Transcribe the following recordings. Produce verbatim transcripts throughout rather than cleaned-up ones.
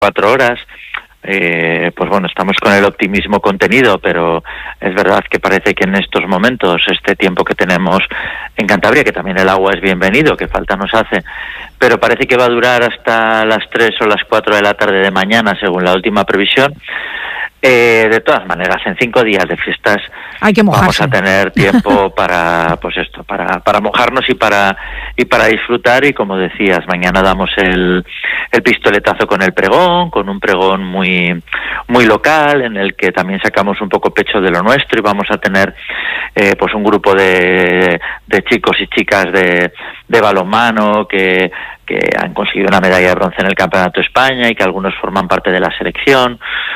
cuatro horas. Eh, pues bueno, estamos con el optimismo contenido, pero es verdad que parece que en estos momentos, este tiempo que tenemos en Cantabria, que también el agua es bienvenido, que falta nos hace, pero parece que va a durar hasta las tres o las cuatro de la tarde de mañana, según la última previsión. Eh, de todas maneras, en cinco días de fiestas hay que mojarse. Vamos a tener tiempo para, pues esto, para, para mojarnos y para y para disfrutar. Y como decías, mañana damos el, el pistoletazo con el pregón, con un pregón muy muy local, en el que también sacamos un poco pecho de lo nuestro y vamos a tener eh, pues un grupo de, de chicos y chicas de, de balonmano que que han conseguido una medalla de bronce en el Campeonato de España y que algunos forman parte de la selección,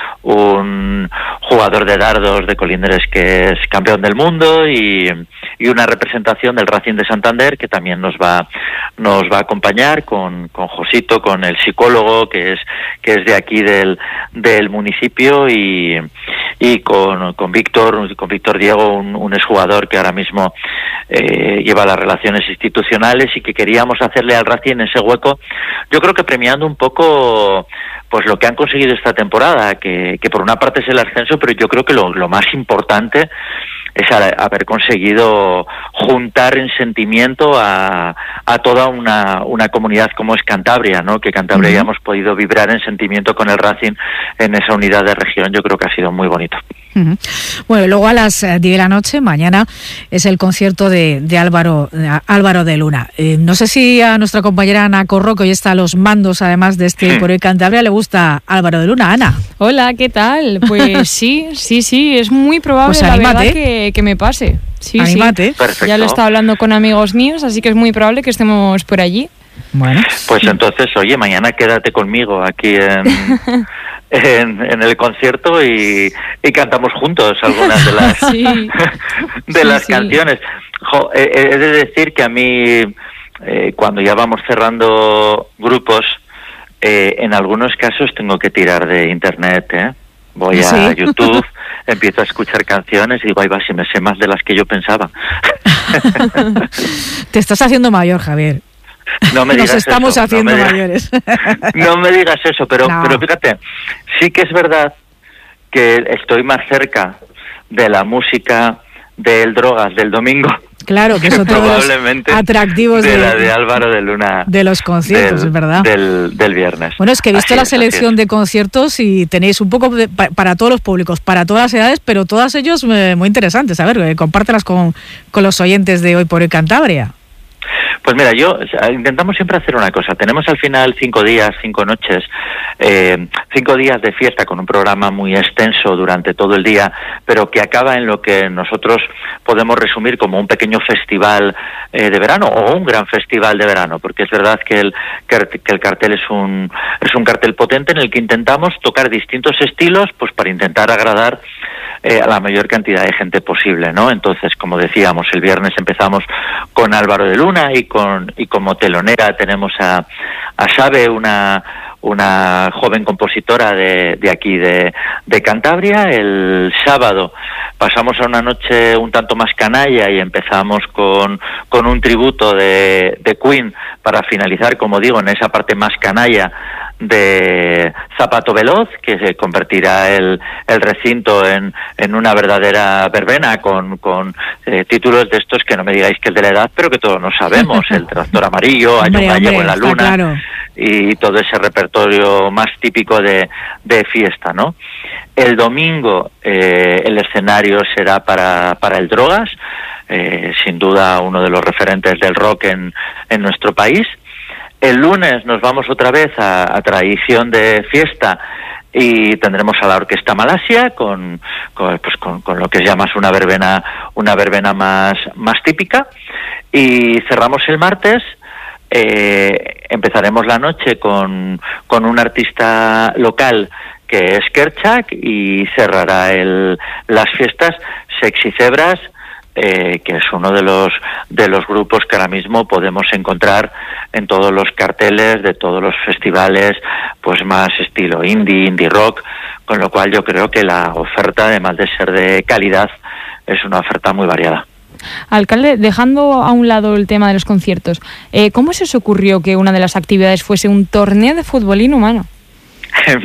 un jugador de dardos de Colindres que es campeón del mundo y, y una representación del Racing de Santander que también nos va nos va a acompañar con, con Josito, con el psicólogo que es que es de aquí del del municipio y y con, con Víctor, con Víctor Diego, un, un exjugador que ahora mismo eh, lleva las relaciones institucionales y que queríamos hacerle al Racing ese hueco, yo creo que premiando un poco pues lo que han conseguido esta temporada, que, que por una parte es el ascenso, pero yo creo que lo, lo más importante es haber conseguido juntar en sentimiento a, a toda una, una comunidad como es Cantabria, ¿no? Que Cantabria uh-huh. hayamos podido vibrar en sentimiento con el Racing en esa unidad de región, yo creo que ha sido muy bonito. Uh-huh. Bueno, luego a las diez de la noche, mañana, es el concierto de, de Álvaro de Álvaro de Luna. Eh, no sé si a nuestra compañera Ana Corro, que hoy está a los mandos, además de este sí. por el Cantabria, le gusta Álvaro de Luna. Ana. Hola, ¿qué tal? Pues sí, sí, sí, es muy probable, pues la verdad, que, que me pase. Sí, anímate. Sí. Perfecto. Ya lo he estado hablando con amigos míos, así que es muy probable que estemos por allí. Bueno. Pues entonces, oye, mañana quédate conmigo aquí en... En, en el concierto y, y cantamos juntos algunas de las sí. de sí, las sí. canciones. Jo, he, he de decir que a mí eh, cuando ya vamos cerrando grupos, eh, en algunos casos tengo que tirar de internet, ¿eh? Voy ¿Sí? a YouTube, empiezo a escuchar canciones y digo, ay va, si me sé más de las que yo pensaba. Te estás haciendo mayor, Javier. No me digas Nos estamos eso, haciendo no me mayores. No me digas eso, pero, no. pero fíjate, sí que es verdad que estoy más cerca de la música del Drogas del domingo. Claro, que son todos los atractivos de, de, la de Álvaro de Luna. De los conciertos, del, es verdad. Del, del viernes. Bueno, es que he visto así la es, selección de conciertos y tenéis un poco de, pa, para todos los públicos, para todas las edades, pero todas ellos eh, muy interesantes. A ver, eh, compártelas con, con los oyentes de Hoy por Hoy Cantabria. Pues mira, yo intentamos siempre hacer una cosa. Tenemos al final cinco días, cinco noches, eh, cinco días de fiesta con un programa muy extenso durante todo el día, pero que acaba en lo que nosotros podemos resumir como un pequeño festival eh, de verano o un gran festival de verano, porque es verdad que el que el cartel es un es un cartel potente en el que intentamos tocar distintos estilos, pues para intentar agradar Eh, a la mayor cantidad de gente posible, ¿no? Entonces, como decíamos, el viernes empezamos con Álvaro de Luna y con y como telonera tenemos a, a Sabe, una una joven compositora de, de aquí de, de Cantabria. El sábado pasamos a una noche un tanto más canalla y empezamos con, con un tributo de, de Queen para finalizar, como digo, en esa parte más canalla de Zapato Veloz, que se convertirá el, el recinto en, en una verdadera verbena con, con eh, títulos de estos que no me digáis que es de la edad, pero que todos nos sabemos, el Tractor Amarillo, Hay un gallego en la luna, claro. Y todo ese repertorio más típico de, de fiesta, ¿no? El domingo eh, el escenario será para, para el Drogas, eh, sin duda uno de los referentes del rock en, en nuestro país. El lunes nos vamos otra vez a, a tradición de fiesta y tendremos a la Orquesta Malasia con, con, pues con, con lo que llamas una verbena, una verbena más, más típica. Y cerramos el martes, eh, empezaremos la noche con, con un artista local que es Kerchak y cerrará el, las fiestas Sexy Cebras, Eh, que es uno de los de los grupos que ahora mismo podemos encontrar en todos los carteles de todos los festivales, pues más estilo indie, indie rock, con lo cual yo creo que la oferta, además de ser de calidad, es una oferta muy variada. Alcalde, dejando a un lado el tema de los conciertos, eh, ¿cómo se os ocurrió que una de las actividades fuese un torneo de futbolín humano?